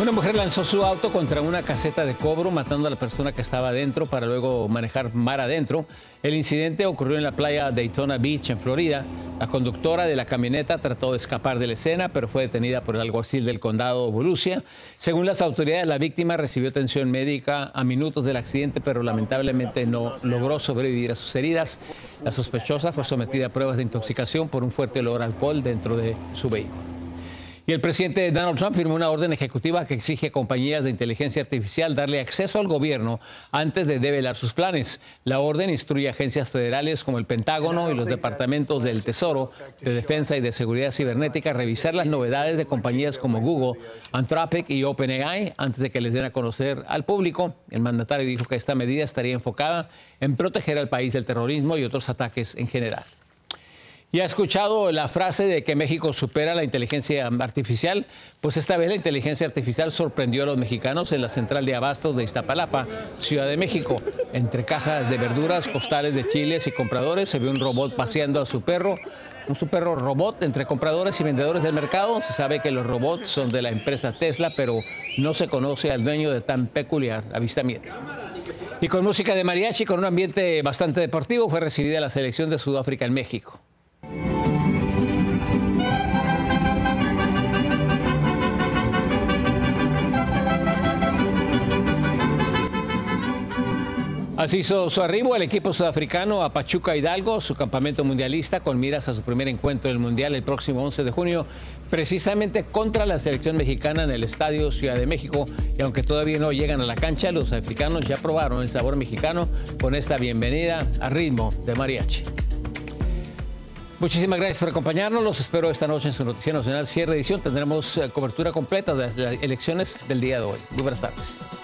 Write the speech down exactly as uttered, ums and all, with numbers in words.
Una mujer lanzó su auto contra una caseta de cobro, matando a la persona que estaba adentro para luego manejar mar adentro. El incidente ocurrió en la playa Daytona Beach, en Florida. La conductora de la camioneta trató de escapar de la escena, pero fue detenida por el alguacil del condado Volusia. Según las autoridades, la víctima recibió atención médica a minutos del accidente, pero lamentablemente no logró sobrevivir a sus heridas. La sospechosa fue sometida a pruebas de intoxicación por un fuerte olor a alcohol dentro de su vehículo. Y el presidente Donald Trump firmó una orden ejecutiva que exige a compañías de inteligencia artificial darle acceso al gobierno antes de develar sus planes. La orden instruye a agencias federales como el Pentágono y los departamentos del Tesoro, de Defensa y de Seguridad Cibernética a revisar las novedades de compañías como Google, Anthropic y OpenAI antes de que les den a conocer al público. El mandatario dijo que esta medida estaría enfocada en proteger al país del terrorismo y otros ataques en general. ¿Y ha escuchado la frase de que México supera la inteligencia artificial? Pues esta vez la inteligencia artificial sorprendió a los mexicanos en la central de abastos de Iztapalapa, Ciudad de México. Entre cajas de verduras, costales de chiles y compradores se vio un robot paseando a su perro. Un su perro robot entre compradores y vendedores del mercado. Se sabe que los robots son de la empresa Tesla, pero no se conoce al dueño de tan peculiar avistamiento. Y con música de mariachi, con un ambiente bastante deportivo, fue recibida la selección de Sudáfrica en México. Así hizo su arribo el equipo sudafricano a Pachuca Hidalgo, su campamento mundialista, con miras a su primer encuentro del Mundial el próximo once de junio, precisamente contra la selección mexicana en el Estadio Ciudad de México. Y aunque todavía no llegan a la cancha, los africanos ya probaron el sabor mexicano con esta bienvenida a ritmo de mariachi. Muchísimas gracias por acompañarnos. Los espero esta noche en su Noticiero Nacional Cierre Edición. Tendremos cobertura completa de las elecciones del día de hoy. Muy buenas tardes.